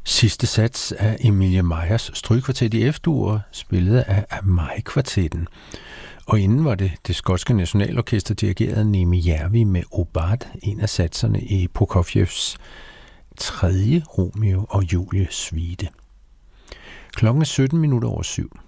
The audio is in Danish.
Sidste sats af Emilie Meyers strygekvartet i F-dur, spillet af Amai-kvartetten. Og inden var det skotske nationalorkester dirigeret Neeme Järvi med Obad, en af satserne i Prokofjevs 3. Romeo og Julie suite. Klokken er 7:17.